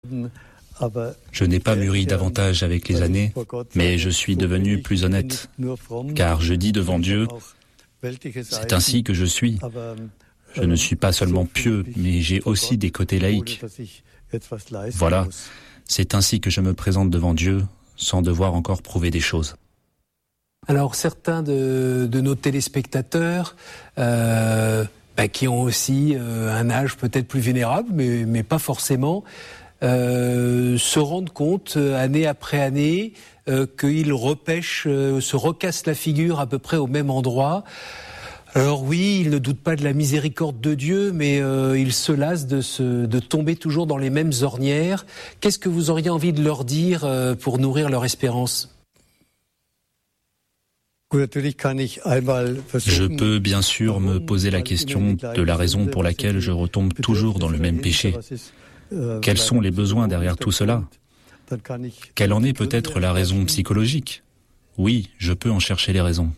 Je n'ai pas mûri davantage avec les années, mais je suis devenu plus honnête, car je dis devant Dieu, c'est ainsi que je suis. Je ne suis pas seulement pieux, mais j'ai aussi des côtés laïques. Voilà, c'est ainsi que je me présente devant Dieu, sans devoir encore prouver des choses. Alors certains de nos téléspectateurs qui ont aussi un âge peut-être plus vénérable, mais pas forcément, se rendent compte année après année qu'ils repêchent, se recassent la figure à peu près au même endroit. Alors oui, ils ne doutent pas de la miséricorde de Dieu, mais ils se lassent de tomber toujours dans les mêmes ornières. Qu'est-ce que vous auriez envie de leur dire pour nourrir leur espérance ? Je peux bien sûr me poser la question de la raison pour laquelle je retombe toujours dans le même péché. Quels sont les besoins derrière tout cela ? Quelle en est peut-être la raison psychologique ? Oui, je peux en chercher les raisons.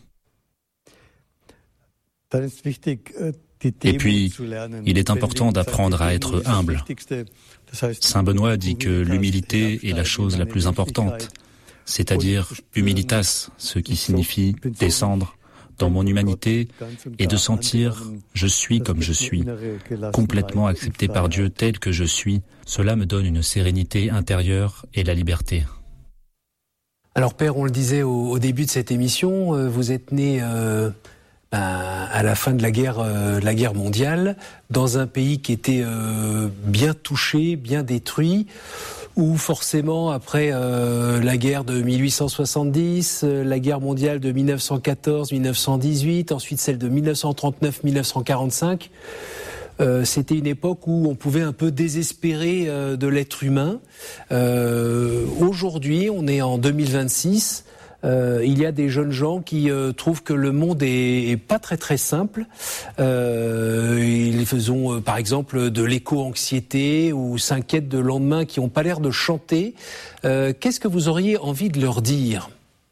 Et puis, il est important d'apprendre à être humble. Saint Benoît dit que l'humilité est la chose la plus importante, c'est-à-dire humilitas, ce qui signifie descendre dans mon humanité et de sentir « je suis comme je suis », complètement accepté par Dieu tel que je suis. Cela me donne une sérénité intérieure et la liberté. Alors Père, on le disait au début de cette émission, vous êtes né à la fin de la guerre mondiale, dans un pays qui était bien touché, bien détruit, où forcément après la guerre de 1870, la guerre mondiale de 1914-1918, ensuite celle de 1939-1945, c'était une époque où on pouvait un peu désespérer de l'être humain. Aujourd'hui, on est en 2026. Il y a des jeunes gens qui trouvent que le monde est pas très très simple. Ils font par exemple de l'éco-anxiété ou s'inquiètent de lendemain, qui n'ont pas l'air de chanter. Qu'est-ce que vous auriez envie de leur dire ?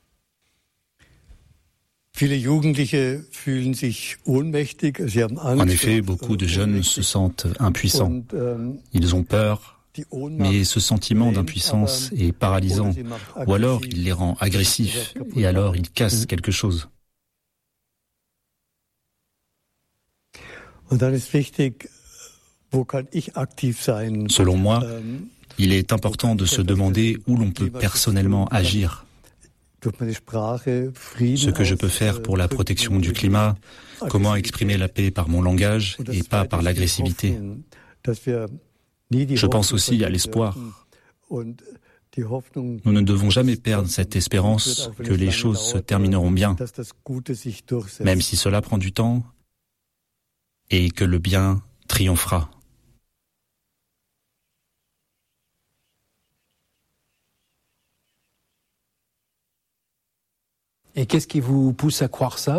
En effet, beaucoup de jeunes se sentent impuissants. Ils ont peur. Mais ce sentiment d'impuissance est paralysant, ou alors il les rend agressifs, et alors ils cassent quelque chose. Selon moi, il est important de se demander où l'on peut personnellement agir. Ce que je peux faire pour la protection du climat, comment exprimer la paix par mon langage et pas par l'agressivité. Je pense aussi à l'espoir. Nous ne devons jamais perdre cette espérance que les choses se termineront bien, même si cela prend du temps, et que le bien triomphera. Et qu'est-ce qui vous pousse à croire ça ?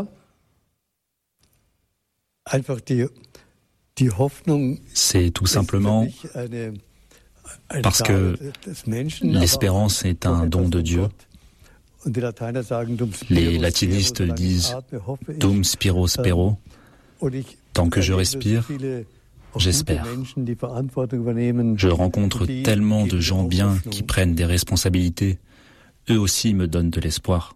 C'est tout simplement parce que l'espérance est un don de Dieu. Les latinistes disent « dum spiro spero ». Tant que je respire, j'espère. Je rencontre tellement de gens bien qui prennent des responsabilités. Eux aussi me donnent de l'espoir.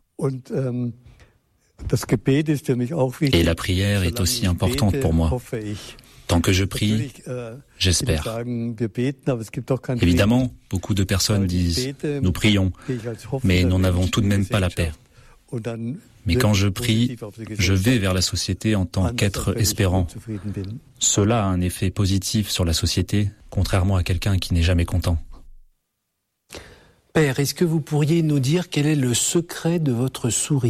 Et la prière est aussi importante pour moi. Tant que je prie, j'espère. Évidemment, beaucoup de personnes disent « nous prions », mais nous n'avons tout de même pas la paix. Mais quand je prie, je vais vers la société en tant qu'être espérant. Cela a un effet positif sur la société, contrairement à quelqu'un qui n'est jamais content. Père, est-ce que vous pourriez nous dire quel est le secret de votre sourire ?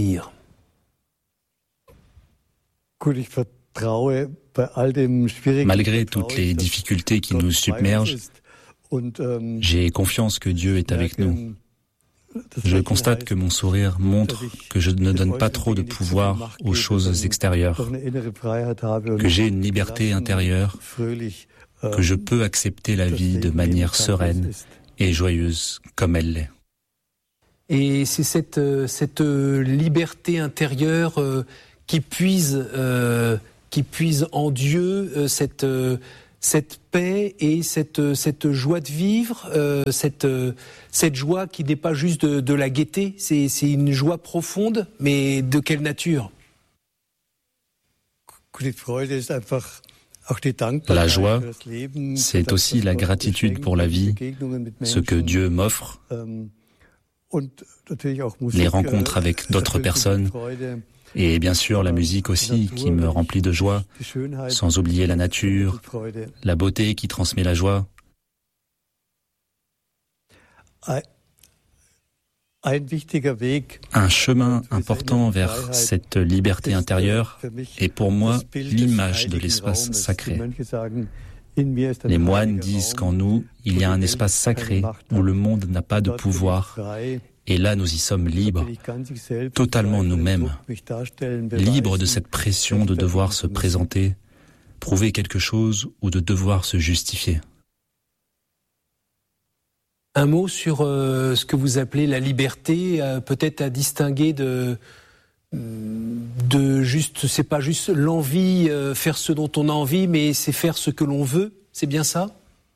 Malgré toutes les difficultés qui nous submergent, j'ai confiance que Dieu est avec nous. Je constate que mon sourire montre que je ne donne pas trop de pouvoir aux choses extérieures, que j'ai une liberté intérieure, que je peux accepter la vie de manière sereine et joyeuse comme elle l'est. Et c'est cette liberté intérieure qui puise en Dieu, cette cette paix et cette joie de vivre, cette joie qui n'est pas juste de la gaieté, c'est une joie profonde, mais de quelle nature? La joie, c'est aussi la gratitude pour la vie, ce que Dieu m'offre, les rencontres avec d'autres personnes, et bien sûr la musique aussi qui me remplit de joie, sans oublier la nature, la beauté qui transmet la joie. Un chemin important vers cette liberté intérieure est pour moi l'image de l'espace sacré. Les moines disent qu'en nous, il y a un espace sacré où le monde n'a pas de pouvoir. Et là, nous y sommes libres, totalement nous-mêmes, libres de cette pression de devoir se présenter, prouver quelque chose ou de devoir se justifier. Un mot sur ce que vous appelez la liberté, peut-être à distinguer de juste, c'est pas juste l'envie, faire ce dont on a envie, mais c'est faire ce que l'on veut, c'est bien ça ?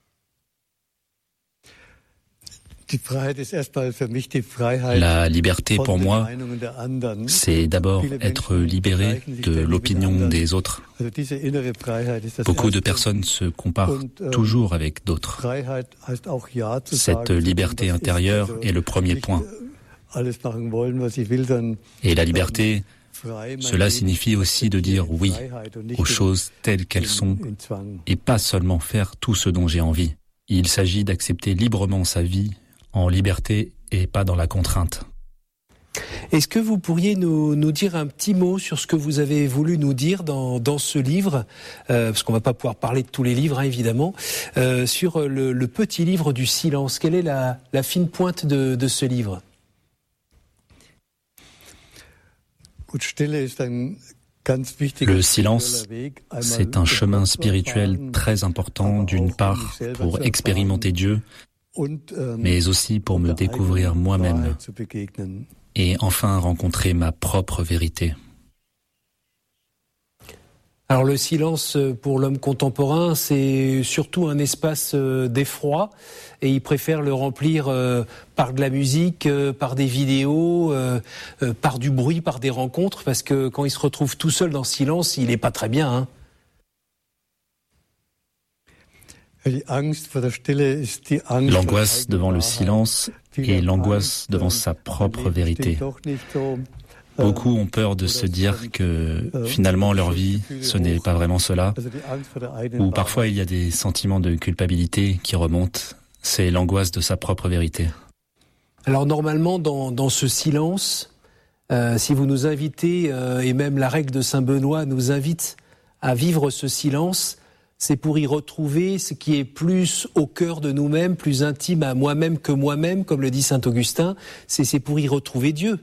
La liberté pour moi, c'est d'abord être libéré de l'opinion des autres. Beaucoup de personnes se comparent toujours avec d'autres. Cette liberté intérieure est le premier point. Et la liberté, cela signifie aussi de dire oui aux choses telles qu'elles sont et pas seulement faire tout ce dont j'ai envie. Il s'agit d'accepter librement sa vie en liberté et pas dans la contrainte. Est-ce que vous pourriez nous dire un petit mot sur ce que vous avez voulu nous dire dans ce livre, parce qu'on ne va pas pouvoir parler de tous les livres, hein, évidemment, sur le petit livre du silence. Quelle est la fine pointe de ce livre ? Le silence, c'est un chemin spirituel très important, d'une part pour expérimenter Dieu, mais aussi pour me découvrir moi-même et enfin rencontrer ma propre vérité. Alors le silence pour l'homme contemporain, c'est surtout un espace d'effroi et il préfère le remplir par de la musique, par des vidéos, par du bruit, par des rencontres, parce que quand il se retrouve tout seul dans le silence, il n'est pas très bien, hein. L'angoisse devant le silence et l'angoisse devant sa propre vérité. Beaucoup ont peur de se dire que finalement leur vie, ce n'est pas vraiment cela. Ou parfois il y a des sentiments de culpabilité qui remontent. C'est l'angoisse de sa propre vérité. Alors normalement, dans ce silence, si vous nous invitez, et même la règle de Saint Benoît nous invite à vivre ce silence, c'est pour y retrouver ce qui est plus au cœur de nous-mêmes, plus intime à moi-même que moi-même, comme le dit saint Augustin. C'est pour y retrouver Dieu.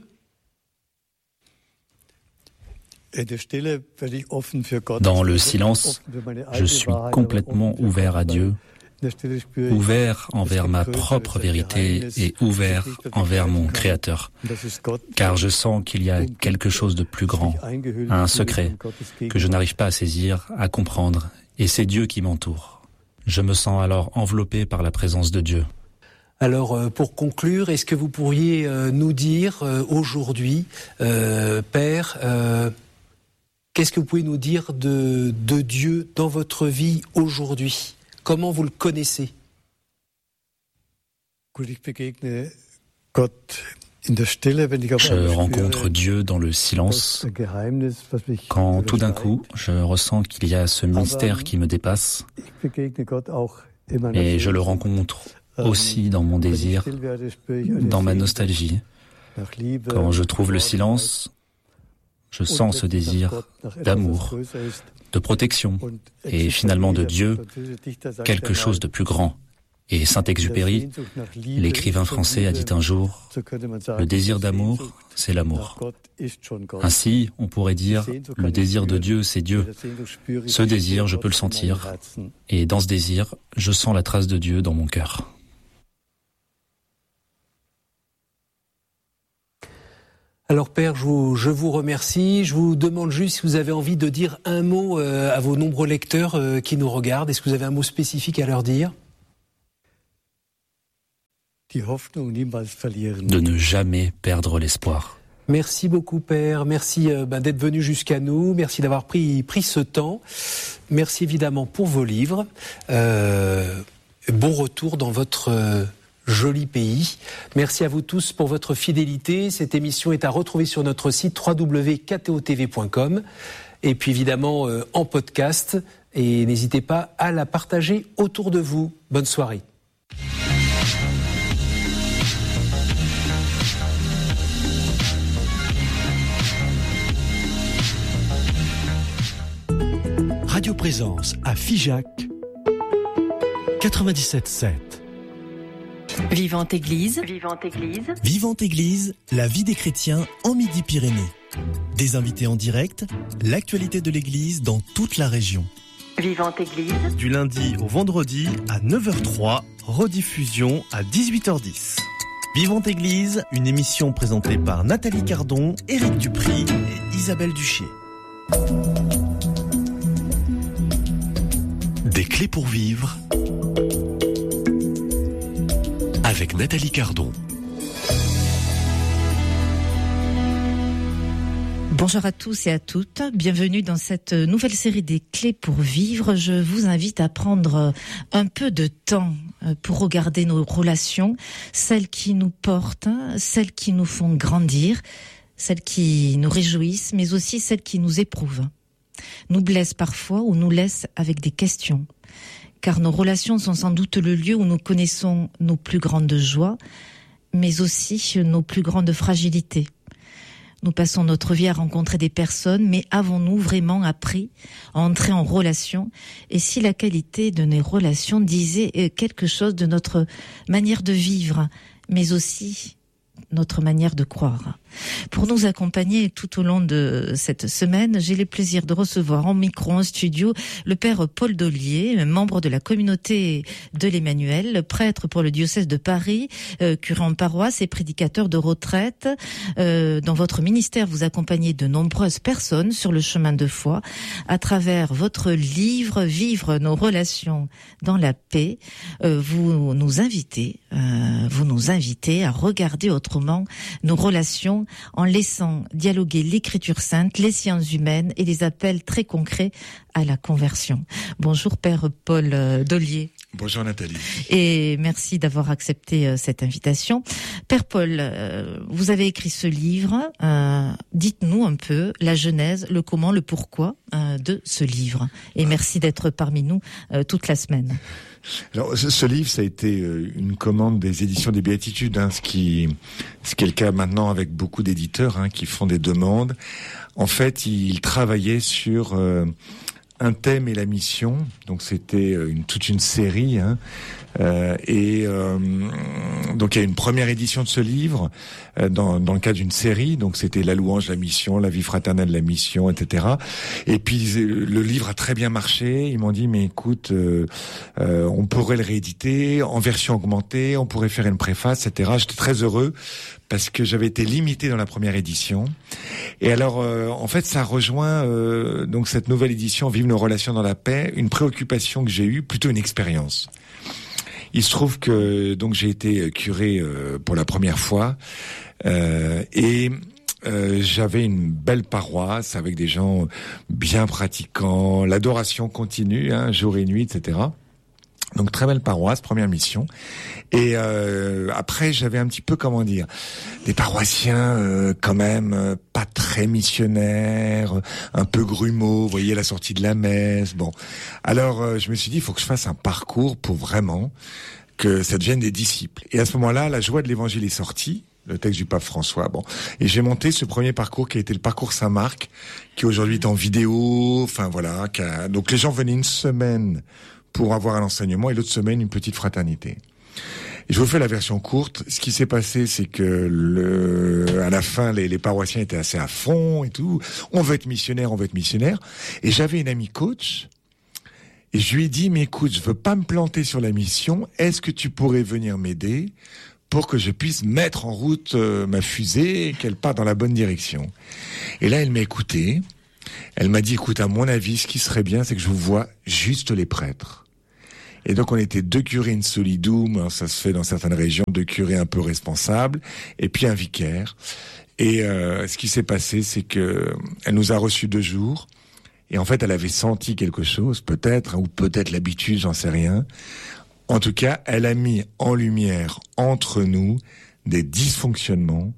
Dans le silence, je suis complètement ouvert à Dieu, ouvert envers ma propre vérité et ouvert envers mon Créateur. Car je sens qu'il y a quelque chose de plus grand, un secret que je n'arrive pas à saisir, à comprendre. Et c'est Dieu qui m'entoure. Je me sens alors enveloppé par la présence de Dieu. Alors, pour conclure, est-ce que vous pourriez nous dire aujourd'hui, Père, qu'est-ce que vous pouvez nous dire de Dieu dans votre vie aujourd'hui ? Comment vous le connaissez ? Je rencontre Dieu dans le silence, quand tout d'un coup, je ressens qu'il y a ce mystère qui me dépasse, et je le rencontre aussi dans mon désir, dans ma nostalgie. Quand je trouve le silence, je sens ce désir d'amour, de protection, et finalement de Dieu, quelque chose de plus grand. Et Saint-Exupéry, l'écrivain français, a dit un jour, « Le désir d'amour, c'est l'amour ». Ainsi, on pourrait dire, le désir de Dieu, c'est Dieu. Ce désir, je peux le sentir. Et dans ce désir, je sens la trace de Dieu dans mon cœur. Alors Père, je vous remercie. Je vous demande juste si vous avez envie de dire un mot à vos nombreux lecteurs qui nous regardent. Est-ce que vous avez un mot spécifique à leur dire ? De ne jamais perdre l'espoir. Merci beaucoup Père, merci d'être venu jusqu'à nous, merci d'avoir pris ce temps, merci évidemment pour vos livres, bon retour dans votre joli pays. Merci à vous tous pour votre fidélité, cette émission est à retrouver sur notre site www.ktotv.com et puis évidemment en podcast et n'hésitez pas à la partager autour de vous. Bonne soirée. Radio Présence à Figeac 97.7. Vivante Église. Vivante Église, la vie des chrétiens en Midi-Pyrénées. Des invités en direct, l'actualité de l'Église dans toute la région. Vivante Église. Du lundi au vendredi à 9h03, rediffusion à 18h10. Vivante Église, une émission présentée par Nathalie Cardon, Éric Dupry et Isabelle Duchier. Des clés pour vivre avec Nathalie Cardon. Bonjour à tous et à toutes, bienvenue dans cette nouvelle série des clés pour vivre. Je vous invite à prendre un peu de temps pour regarder nos relations, celles qui nous portent, celles qui nous font grandir, celles qui nous réjouissent, mais aussi celles qui nous éprouvent, nous blessent parfois ou nous laissent avec des questions. Car nos relations sont sans doute le lieu où nous connaissons nos plus grandes joies, mais aussi nos plus grandes fragilités. Nous passons notre vie à rencontrer des personnes, mais avons-nous vraiment appris à entrer en relation ? Et si la qualité de nos relations disait quelque chose de notre manière de vivre, mais aussi notre manière de croire. Pour nous accompagner tout au long de cette semaine, j'ai le plaisir de recevoir en micro, en studio, le père Paul Dollier, membre de la communauté de l'Emmanuel, prêtre pour le diocèse de Paris, curé en paroisse et prédicateur de retraite. Dans votre ministère, vous accompagnez de nombreuses personnes sur le chemin de foi à travers votre livre « Vivre nos relations dans la paix ». Vous nous invitez à regarder autrement nos relations en laissant dialoguer l'écriture sainte, les sciences humaines et les appels très concrets à la conversion. Bonjour Père Paul Dollier. Bonjour Nathalie. Et merci d'avoir accepté cette invitation. Père Paul, vous avez écrit ce livre. Dites-nous un peu la genèse, le comment, le pourquoi de ce livre. Et merci d'être parmi nous toute la semaine. Alors, ce livre, ça a été une commande des éditions des Béatitudes, ce qui est le cas maintenant avec beaucoup d'éditeurs qui font des demandes. En fait, ils travaillaient sur un thème et la mission, donc c'était toute une série. Donc il y a une première édition de ce livre dans le cadre d'une série, donc c'était la louange, la mission, la vie fraternelle, la mission, etc. Et puis le livre a très bien marché. Ils m'ont dit mais écoute, on pourrait le rééditer en version augmentée, on pourrait faire une préface, etc. J'étais très heureux parce que j'avais été limité dans la première édition. Et alors en fait ça rejoint donc cette nouvelle édition Vive nos relations dans la paix, une préoccupation que j'ai eue, plutôt une expérience. Il se trouve que donc j'ai été curé pour la première fois et j'avais une belle paroisse avec des gens bien pratiquants, l'adoration continue, jour et nuit, etc. Donc très belle paroisse, première mission. Et après j'avais un petit peu des paroissiens quand même pas très missionnaires, un peu grumeaux, vous voyez, la sortie de la messe. Bon, alors je me suis dit il faut que je fasse un parcours pour vraiment que ça devienne des disciples. Et à ce moment-là, la joie de l'Évangile est sortie. Le texte du pape François, et j'ai monté ce premier parcours qui a été le parcours Saint-Marc, qui aujourd'hui est en vidéo, donc les gens venaient une semaine pour avoir un enseignement et l'autre semaine une petite fraternité. Et je vous fais la version courte. Ce qui s'est passé, c'est que à la fin, les paroissiens étaient assez à fond et tout. On veut être missionnaire. Et j'avais une amie coach. Et je lui ai dit, mais écoute, je veux pas me planter sur la mission. Est-ce que tu pourrais venir m'aider pour que je puisse mettre en route ma fusée et qu'elle parte dans la bonne direction. Et là, elle m'a écouté. Elle m'a dit, écoute, à mon avis, ce qui serait bien, c'est que je vous vois juste les prêtres. Et donc, on était 2 curés in solidum, ça se fait dans certaines régions, 2 curés un peu responsables, et puis un vicaire. Et ce qui s'est passé, c'est que elle nous a reçus 2 jours, et en fait, elle avait senti quelque chose, peut-être, ou peut-être l'habitude, j'en sais rien. En tout cas, elle a mis en lumière entre nous des dysfonctionnements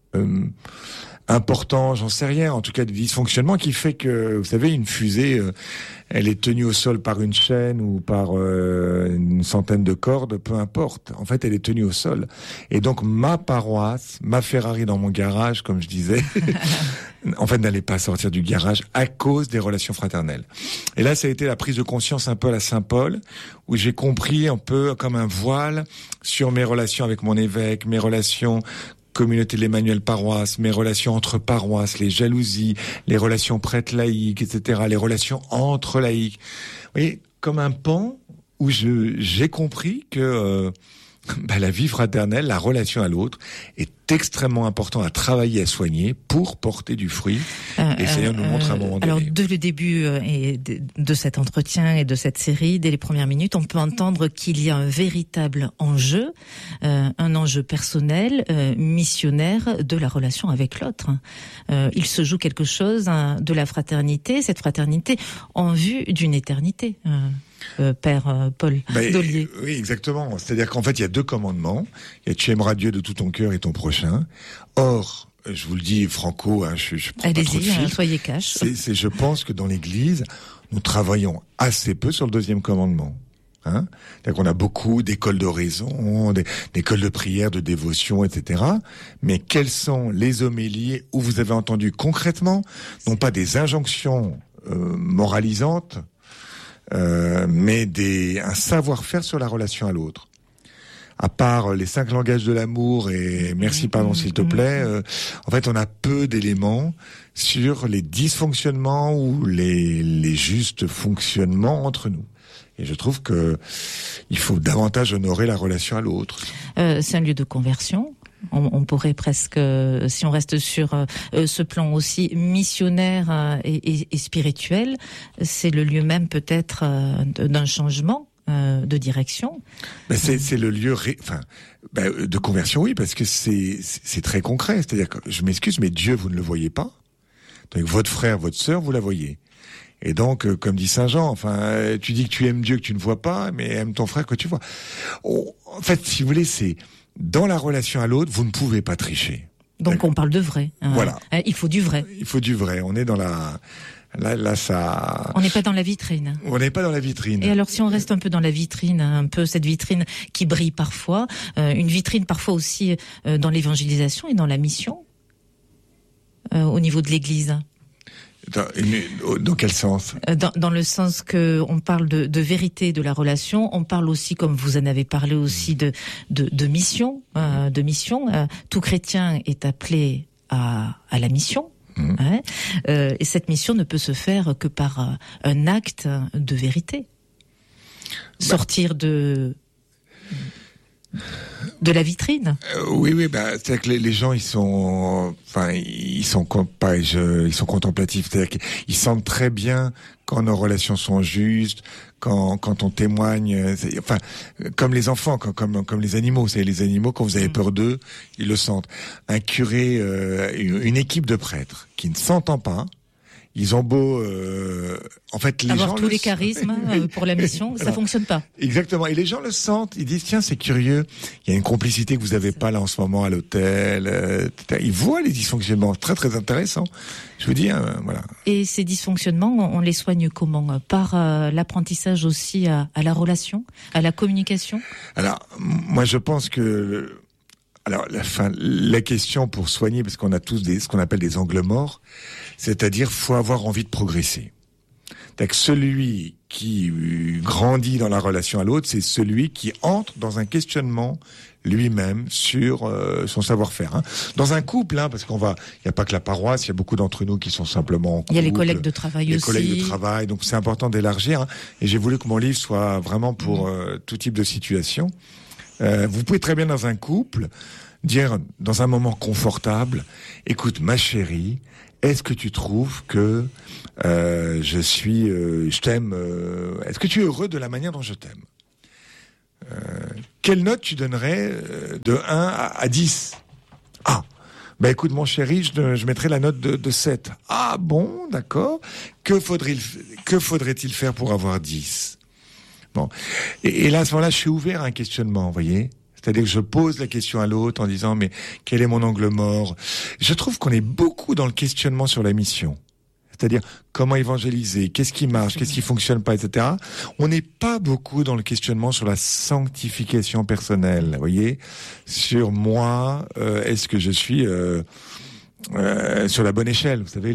importants, j'en sais rien, en tout cas des dysfonctionnements qui fait que, vous savez, une fusée, elle est tenue au sol par une chaîne ou par une centaine de cordes, peu importe. En fait, elle est tenue au sol. Et donc, ma paroisse, ma Ferrari dans mon garage, comme je disais, en fait, n'allait pas sortir du garage à cause des relations fraternelles. Et là, ça a été la prise de conscience un peu à la Saint-Paul, où j'ai compris un peu comme un voile sur mes relations avec mon évêque, mes relations communauté de l'Emmanuel paroisse, mes relations entre paroisses, les jalousies, les relations prêtres laïques, etc., les relations entre laïcs. Vous voyez, comme un pan où j'ai compris que la vie fraternelle, la relation à l'autre, est extrêmement important à travailler, à soigner pour porter du fruit. Et Seigneur nous montre à un moment donné. Alors, dès le début de cet entretien et de cette série, dès les premières minutes, on peut entendre qu'il y a un véritable enjeu, un enjeu personnel, missionnaire de la relation avec l'autre. Il se joue quelque chose de la fraternité, cette fraternité en vue d'une éternité. Père Paul Dollier. Oui, exactement. C'est-à-dire qu'en fait, il y a 2 commandements. Il y a tu aimeras Dieu de tout ton cœur et ton prochain. Or, je vous le dis franco, je prends pas trop de fil. Soyez cash. Je pense que dans l'Église, nous travaillons assez peu sur le 2e commandement. C'est-à-dire qu'on a beaucoup d'écoles d'oraison, d'écoles de prière, de dévotion, etc. Mais quelles sont les homélies où vous avez entendu concrètement, non pas des injonctions moralisantes, mais un savoir-faire sur la relation à l'autre. À part les 5 langages de l'amour et merci, pardon, s'il te plaît, en fait, on a peu d'éléments sur les dysfonctionnements ou les justes fonctionnements entre nous. Et je trouve que il faut davantage honorer la relation à l'autre. C'est un lieu de conversion. On pourrait presque, si on reste sur ce plan aussi missionnaire et spirituel, c'est le lieu même peut-être d'un changement de direction. C'est le lieu de conversion, oui, parce que c'est très concret. C'est-à-dire que, je m'excuse, mais Dieu, vous ne le voyez pas. Donc votre frère, votre sœur, vous la voyez. Et donc, comme dit Saint Jean, tu dis que tu aimes Dieu que tu ne vois pas, mais aime ton frère que tu vois. En fait, si vous voulez, c'est dans la relation à l'autre, vous ne pouvez pas tricher. Donc on parle de vrai. Voilà. Il faut du vrai. Il faut du vrai. On est dans Là, ça. On n'est pas dans la vitrine. On n'est pas dans la vitrine. Et alors, si on reste un peu dans la vitrine, un peu cette vitrine qui brille parfois, une vitrine parfois aussi dans l'évangélisation et dans la mission, au niveau de l'Église. Dans quel sens ? Dans le sens que on parle de vérité de la relation, on parle aussi, comme vous en avez parlé aussi, de mission, de mission. Tout chrétien est appelé à la mission. Et cette mission ne peut se faire que par un acte de vérité. Sortir de la vitrine. Oui, c'est-à-dire que les gens, ils sont contemplatifs. C'est-à-dire qu'ils sentent très bien quand nos relations sont justes, quand on témoigne. Comme les enfants, comme les animaux. C'est les animaux, quand vous avez peur d'eux, ils le sentent. Un curé, une équipe de prêtres qui ne s'entend pas. Ils ont beau, en fait, les avoir gens tous les charismes pour la mission, ça fonctionne pas. Exactement. Et les gens le sentent. Ils disent, tiens, c'est curieux. Il y a une complicité que vous avez pas là en ce moment à l'hôtel. Ils voient les dysfonctionnements. Très, très intéressant. Je vous dis, voilà. Et ces dysfonctionnements, on les soigne comment ? Par l'apprentissage aussi à la relation, à la communication ? Alors, moi, je pense que, la question pour soigner, parce qu'on a tous ce qu'on appelle des angles morts, c'est-à-dire faut avoir envie de progresser. C'est-à-dire que celui qui grandit dans la relation à l'autre, c'est celui qui entre dans un questionnement lui-même sur son savoir-faire. Dans un couple, parce il y a pas que la paroisse, il y a beaucoup d'entre nous qui sont simplement en couple. Il y a les collègues de travail aussi. Les collègues de travail, donc c'est important d'élargir. Et j'ai voulu que mon livre soit vraiment pour tout type de situation. Vous pouvez très bien dans un couple dire, dans un moment confortable, écoute, ma chérie, est-ce que tu trouves que je t'aime, est-ce que tu es heureux de la manière dont je t'aime? Quelle note tu donnerais de 1 à 10? Ah, ben écoute mon chéri, je mettrais la note de 7. Ah bon, d'accord. Que faudrait-il faire pour avoir 10? Bon. Et là, à ce moment-là, je suis ouvert à un questionnement, vous voyez? C'est-à-dire que je pose la question à l'autre en disant, mais quel est mon angle mort? Je trouve qu'on est beaucoup dans le questionnement sur la mission. C'est-à-dire, comment évangéliser? Qu'est-ce qui marche? Qu'est-ce qui fonctionne pas? Etc. On n'est pas beaucoup dans le questionnement sur la sanctification personnelle, vous voyez? Sur moi, est-ce que je suis sur la bonne échelle? Vous savez,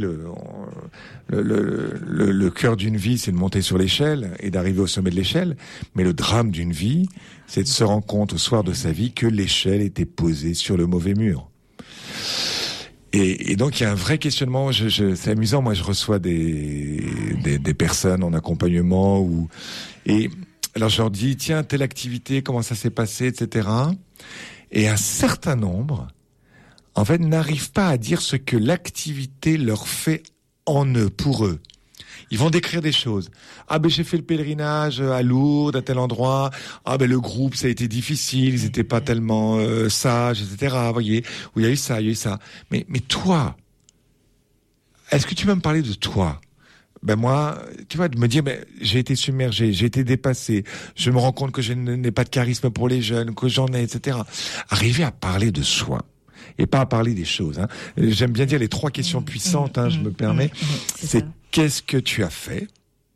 le cœur d'une vie, c'est de monter sur l'échelle et d'arriver au sommet de l'échelle. Mais le drame d'une vie, c'est de se rendre compte au soir de sa vie que l'échelle était posée sur le mauvais mur. Et donc il y a un vrai questionnement. C'est amusant. Moi, je reçois des personnes en accompagnement et alors je leur dis, tiens, telle activité, comment ça s'est passé, etc. Et un certain nombre, en fait, n'arrivent pas à dire ce que l'activité leur fait en eux, pour eux. Ils vont décrire des choses. Ah ben j'ai fait le pèlerinage à Lourdes, à tel endroit. Ah ben le groupe, ça a été difficile, ils n'étaient pas tellement sages, etc. Vous voyez, où il y a eu ça, il y a eu ça. Mais toi, est-ce que tu peux me parler de toi? Ben moi, tu vois, de me dire, ben j'ai été submergé, j'ai été dépassé, je me rends compte que je n'ai pas de charisme pour les jeunes, que j'en ai, etc. Arriver à parler de soi. Et pas à parler des choses. Hein. J'aime bien dire les 3 questions puissantes, je me permets. C'est qu'est-ce que tu as fait?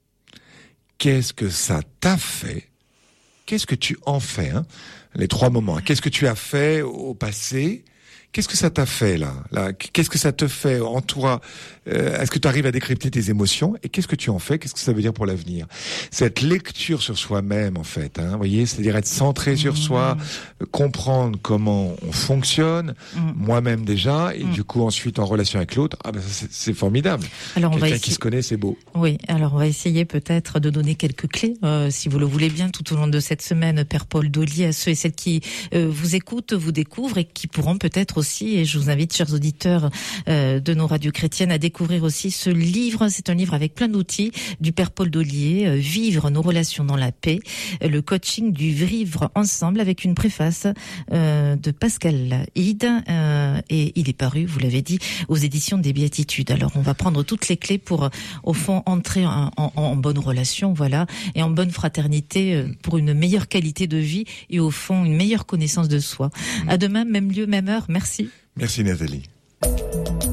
Qu'est-ce que ça t'a fait? Qu'est-ce que tu en fais? Les 3 moments. Qu'est-ce que tu as fait au passé? Qu'est-ce que ça t'a fait là? Qu'est-ce que ça te fait en toi? Est-ce que tu arrives à décrypter tes émotions? Et qu'est-ce que tu en fais? Qu'est-ce que ça veut dire pour l'avenir? Cette lecture sur soi-même, en fait, vous voyez, c'est-à-dire être centré sur soi, comprendre comment on fonctionne, moi-même déjà, et du coup ensuite en relation avec l'autre. Ah ben c'est formidable. Alors quelqu'un qui se connaît, c'est beau. Oui, alors on va essayer peut-être de donner quelques clés, si vous le voulez bien, tout au long de cette semaine, Père Paul Daulier, à ceux et celles qui vous écoutent, vous découvrent et qui pourront peut-être aussi, et je vous invite, chers auditeurs de nos radios chrétiennes, à découvrir aussi ce livre. C'est un livre avec plein d'outils du Père Paul Daulier, Vivre nos relations dans la paix, le coaching du vivre ensemble, avec une préface de Pascal Hide, et il est paru, vous l'avez dit, aux éditions des Béatitudes. Alors on va prendre toutes les clés pour, au fond, entrer en bonne relation, voilà, et en bonne fraternité, pour une meilleure qualité de vie et au fond une meilleure connaissance de soi. À demain, même lieu, même heure. Merci. Merci Nathalie.